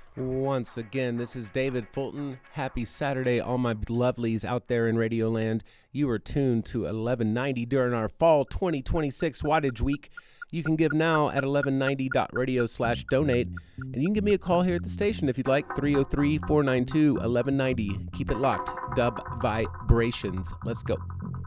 Once again, this is David Fulton. Happy Saturday, all my lovelies out there in Radioland. You are tuned to 1190 during our fall 2026 wattage week. You can give now at 1190.radio/donate. And you can give me a call here at the station if you'd like, 303-492-1190. Keep it locked. Dub Vibrations. Let's go.